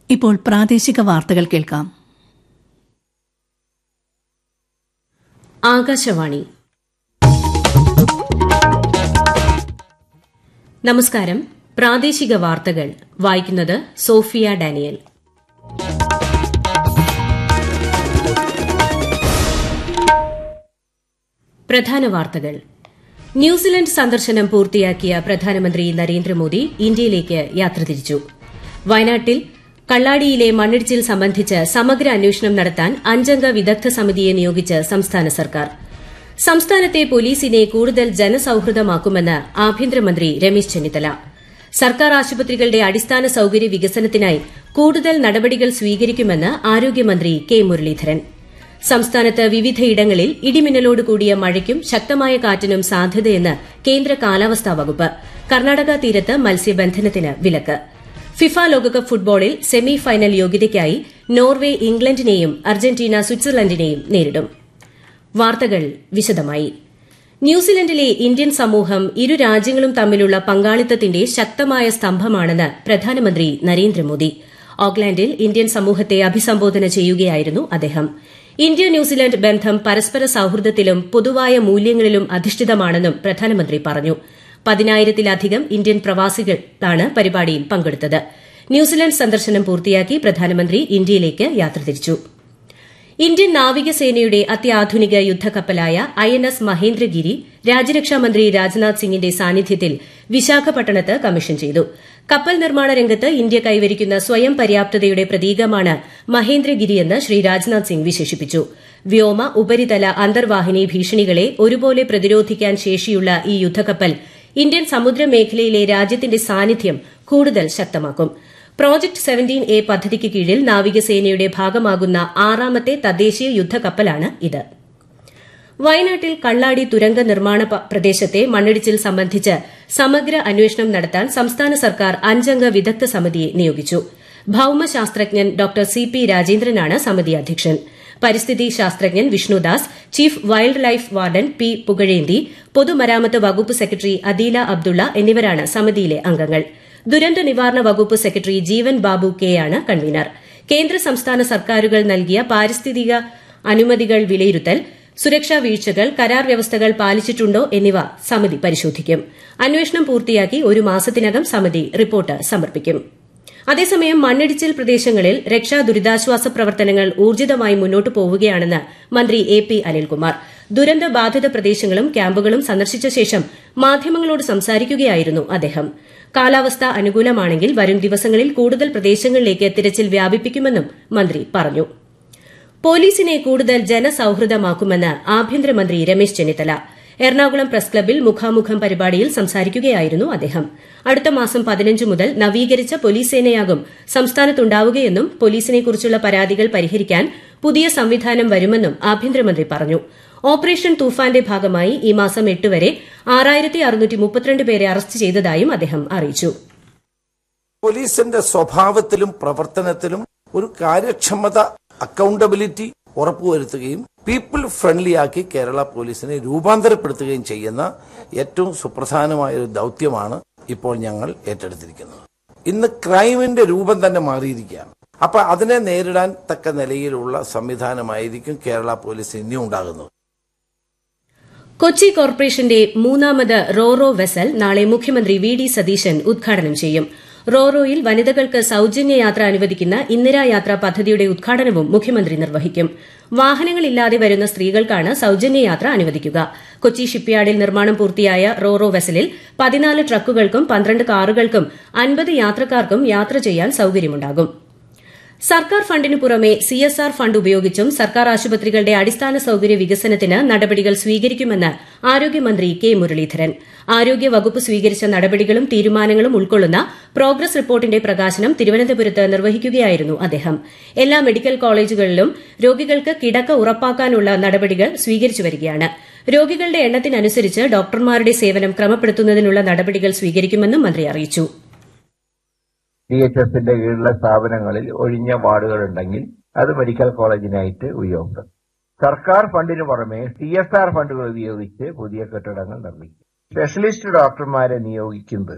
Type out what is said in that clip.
ഇപ്പോൾ പ്രാദേശിക വാർത്തകൾ കേൾക്കാം. ആകാശവാണി. നമസ്കാരം. പ്രാദേശിക വാർത്തകൾ വായിക്കുന്നത് സോഫിയ ഡാനിയൽ. പ്രധാന വാർത്തകൾ. ന്യൂസിലൻഡ് സന്ദർശനം പൂർത്തിയാക്കിയ പ്രധാനമന്ത്രി നരേന്ദ്രമോദി ഇന്ത്യയിലേക്ക് യാത്ര തിരിച്ചു. വയനാട്ടിൽ കള്ളാടിയിലെ മണ്ണിടിച്ചിൽ സംബന്ധിച്ച് സമഗ്ര അന്വേഷണം നടത്താൻ 5-അംഗ വിദഗ്ധ സമിതിയെ നിയോഗിച്ച് സംസ്ഥാന സർക്കാർ. സംസ്ഥാനത്തെ പോലീസിനെ കൂടുതൽ ജനസൌഹൃദമാക്കുമെന്ന് ആഭ്യന്തരമന്ത്രി രമേശ് ചെന്നിത്തല. സർക്കാർ ആശുപത്രികളുടെ അടിസ്ഥാന സൌകര്യ വികസനത്തിനായി കൂടുതൽ നടപടികൾ സ്വീകരിക്കുമെന്ന് ആരോഗ്യമന്ത്രി കെ മുരളീധരൻ. സംസ്ഥാനത്ത് വിവിധയിടങ്ങളിൽ ഇടിമിന്നലോട് കൂടിയ മഴയ്ക്കും ശക്തമായ കാറ്റിനും സാധ്യതയെന്ന് കേന്ദ്ര കാലാവസ്ഥാ വകുപ്പ്. കർണാടക തീരത്ത് മത്സ്യബന്ധനത്തിന് വിലക്ക്. ഫിഫ ലോകകപ്പ് ഫുട്ബോളിൽ സെമി ഫൈനൽ യോഗ്യതയ്ക്കായി നോർവെ ഇംഗ്ലണ്ടിനെയും അർജന്റീന സ്വിറ്റ്സർലൻഡിനെയും നേരിടും. വാർത്തകൾ വിശദമായി. ന്യൂസിലൻഡിലെ ഇന്ത്യൻ സമൂഹം ഇരു രാജ്യങ്ങളും തമ്മിലുള്ള പങ്കാളിത്തത്തിന്റെ ശക്തമായ സ്തംഭമാണെന്ന് പ്രധാനമന്ത്രി നരേന്ദ്രമോദി. ഓക്ലാൻഡിൽ ഇന്ത്യൻ സമൂഹത്തെ അഭിസംബോധന ചെയ്യുകയായിരുന്നു അദ്ദേഹം. ഇന്ത്യ ന്യൂസിലൻഡ് ബന്ധം പരസ്പര സൌഹൃദത്തിലും പൊതുവായ മൂല്യങ്ങളിലും അധിഷ്ഠിതമാണെന്നും പ്രധാനമന്ത്രി പറഞ്ഞു. 10,000-ത്തിലധികം ഇന്ത്യൻ പ്രവാസികളാണ് പരിപാടിയിൽ പങ്കെടുത്തത്. ന്യൂസിലൻഡ് സന്ദർശനം പൂർത്തിയാക്കി പ്രധാനമന്ത്രി ഇന്ത്യയിലേക്ക് യാത്ര തിരിച്ചു. ഇന്ത്യൻ നാവികസേനയുടെ അത്യാധുനിക യുദ്ധക്കപ്പലായ INS മഹേന്ദ്രഗിരി രാജ്യരക്ഷാമന്ത്രി രാജ്നാഥ് സിംഗിന്റെ സാന്നിധ്യത്തിൽ വിശാഖപട്ടണത്ത് കമ്മീഷൻ ചെയ്തു. കപ്പൽ നിർമ്മാണ രംഗത്ത് ഇന്ത്യ കൈവരിക്കുന്ന സ്വയം പര്യാപ്തതയുടെ പ്രതീകമാണ് മഹേന്ദ്രഗിരിയെന്ന് ശ്രീ രാജ്നാഥ് സിംഗ് വിശേഷിപ്പിച്ചു. വ്യോമ, ഉപരിതല, അന്തർവാഹിനി ഭീഷണികളെ ഒരുപോലെ പ്രതിരോധിക്കാൻ ശേഷിയുള്ള ഈ യുദ്ധക്കപ്പൽ ഇന്ത്യൻ സമുദ്രമേഖലയിലെ രാജ്യത്തിന്റെ സാന്നിധ്യം കൂടുതൽ ശക്തമാക്കും. പ്രോജക്ട് 17A പദ്ധതിക്ക് കീഴിൽ നാവികസേനയുടെ ഭാഗമാകുന്ന 6ാമത്തെ തദ്ദേശീയ യുദ്ധക്കപ്പലാണ് ഇത്. വയനാട്ടിൽ കള്ളാടി തുരങ്ക നിർമ്മാണ പ്രദേശത്തെ മണ്ണിടിച്ചിൽ സംബന്ധിച്ച് സമഗ്ര അന്വേഷണം നടത്താൻ സംസ്ഥാന സർക്കാർ 5-അംഗ വിദഗ്ധ സമിതിയെ നിയോഗിച്ചു. ഭൌമശാസ്ത്രജ്ഞൻ ഡോക്ടർ CP രാജേന്ദ്രനാണ് സമിതി അധ്യക്ഷൻ. പരിസ്ഥിതി ശാസ്ത്രജ്ഞൻ Vishnudas, chief wild life warden P. Pugazhenthi, പൊതുമരാമത്ത് വകുപ്പ് സെക്രട്ടറി അദീല അബ്ദുള്ള എന്നിവരാണ് സമിതിയിലെ അംഗങ്ങൾ. ദുരന്ത നിവാരണ വകുപ്പ് സെക്രട്ടറി ജീവൻ ബാബു കെ ആണ് കൺവീനർ. കേന്ദ്ര സംസ്ഥാന സർക്കാരുകൾ നൽകിയ പാരിസ്ഥിതിക അനുമതികൾ വിലയിരുത്തൽ, സുരക്ഷാ വീഴ്ചകൾ, കരാർ വ്യവസ്ഥകൾ പാലിച്ചിട്ടുണ്ടോ എന്നിവ സമിതി പരിശോധിക്കും. അന്വേഷണം പൂർത്തിയാക്കി 1 മാസത്തിനകം സമിതി റിപ്പോർട്ട് സമർപ്പിക്കും. അതേസമയം മണ്ണിടിച്ചിൽ പ്രദേശങ്ങളിൽ രക്ഷാ ദുരിതാശ്വാസ പ്രവർത്തനങ്ങൾ ഊർജിതമായി മുന്നോട്ടു പോവുകയാണെന്ന് മന്ത്രി AP അനിൽകുമാർ. ദുരന്ത ബാധിത പ്രദേശങ്ങളും ക്യാമ്പുകളും സന്ദർശിച്ച ശേഷം മാധ്യമങ്ങളോട് സംസാരിക്കുകയായിരുന്നു അദ്ദേഹം. കാലാവസ്ഥ അനുകൂലമാണെങ്കിൽ വരും ദിവസങ്ങളിൽ കൂടുതൽ പ്രദേശങ്ങളിലേക്ക് തിരച്ചിൽ വ്യാപിപ്പിക്കുമെന്നും മന്ത്രി പറഞ്ഞു. പോലീസിനെ കൂടുതൽ ജനസൌഹൃദമാക്കുമെന്ന് ആഭ്യന്തരമന്ത്രി രമേശ് ചെന്നിത്തല. എറണാകുളം പ്രസ് ക്ലബ്ബിൽ മുഖാമുഖം പരിപാടിയിൽ സംസാരിക്കുകയായിരുന്നു അദ്ദേഹം. അടുത്ത മാസം 15 മുതൽ നവീകരിച്ച പോലീസ് സേനയാകും സംസ്ഥാനത്തുണ്ടാവുകയെന്നും പോലീസിനെക്കുറിച്ചുള്ള പരാതികൾ പരിഹരിക്കാൻ പുതിയ സംവിധാനം വരുമെന്നും ആഭ്യന്തരമന്ത്രി പറഞ്ഞു. ഓപ്പറേഷൻ തൂഫാന്റെ ഭാഗമായി ഈ മാസം 8 വരെ 6632 പേരെ അറസ്റ്റ് ചെയ്തതായും അദ്ദേഹം അറിയിച്ചു. പോലീസിന്റെ സ്വഭാവത്തിലും പ്രവർത്തനത്തിലും ഒരു കാര്യക്ഷമത, അക്കൌണ്ടബിലിറ്റി ഉറപ്പുവരുത്തുകയും പീപ്പിൾ ഫ്രണ്ട്ലി ആക്കി കേരള പോലീസിനെ രൂപാന്തരപ്പെടുത്തുകയും ചെയ്യുന്ന ഏറ്റവും സുപ്രധാനമായ ഒരു ദൌത്യമാണ് ഇപ്പോൾ ഞങ്ങൾ ഏറ്റെടുത്തിരിക്കുന്നത്. ഇന്ന് ക്രൈമിന്റെ രൂപം തന്നെ മാറിയിരിക്കുകയാണ്. അപ്പൊ അതിനെ നേരിടാൻ തക്ക നിലയിലുള്ള സംവിധാനമായിരിക്കും കേരള പോലീസ് ഇനിയും ഉണ്ടാകുന്നത്. കൊച്ചി കോർപ്പറേഷന്റെ 3ാമത് റോറോ വെസൽ നാളെ മുഖ്യമന്ത്രി VD സതീശൻ ഉദ്ഘാടനം ചെയ്യും. റോറോയിൽ വനിതകൾക്ക് സൌജന്യ യാത്ര അനുവദിക്കുന്ന ഇന്ദിരാ യാത്ര പദ്ധതിയുടെ ഉദ്ഘാടനവും മുഖ്യമന്ത്രി നിർവഹിക്കും. വാഹനങ്ങളില്ലാതെ വരുന്ന സ്ത്രീകൾക്കാണ് സൌജന്യ യാത്ര അനുവദിക്കുക. കൊച്ചി ഷിപ്പ്യാർഡിൽ നിർമ്മാണം പൂർത്തിയായ റോറോ വെസലിൽ 14 ട്രക്കുകൾക്കും 12 കാറുകൾക്കും 50 യാത്രക്കാർക്കും യാത്ര ചെയ്യാൻ സൌകര്യമുണ്ടാകും. സർക്കാർ ഫണ്ടിനു പുറമെ CSR ഫണ്ട് ഉപയോഗിച്ചും സർക്കാർ ആശുപത്രികളുടെ അടിസ്ഥാന സൌകര്യ വികസനത്തിന് നടപടികൾ സ്വീകരിക്കുമെന്ന് ആരോഗ്യമന്ത്രി കെ മുരളീധരൻ. ആരോഗ്യ വകുപ്പ് സ്വീകരിച്ച നടപടികളും തീരുമാനങ്ങളും ഉൾക്കൊള്ളുന്ന പ്രോഗ്രസ് റിപ്പോർട്ടിന്റെ പ്രകാശനം തിരുവനന്തപുരത്ത് നിർവഹിക്കുകയായിരുന്നു അദ്ദേഹം. എല്ലാ മെഡിക്കൽ കോളേജുകളിലും രോഗികൾക്ക് കിടക്ക ഉറപ്പാക്കാനുള്ള നടപടികൾ സ്വീകരിച്ചുവരികയാണ്. രോഗികളുടെ എണ്ണത്തിനനുസരിച്ച് ഡോക്ടർമാരുടെ സേവനം ക്രമപ്പെടുത്തുന്നതിനുള്ള നടപടികൾ സ്വീകരിക്കുമെന്നും മന്ത്രി അറിയിച്ചു. DHSന്റെ കീഴിലുള്ള സ്ഥാപനങ്ങളിൽ ഒഴിഞ്ഞ വാർഡുകളുണ്ടെങ്കിൽ അത് മെഡിക്കൽ കോളേജിനായിട്ട് ഉപയോഗം. സർക്കാർ ഫണ്ടിന് പുറമെ CSR ഫണ്ടുകൾ ഉപയോഗിച്ച് പുതിയ കെട്ടിടങ്ങൾ നിർമ്മിക്കും. സ്പെഷ്യലിസ്റ്റ് ഡോക്ടർമാരെ നിയോഗിക്കുന്നത്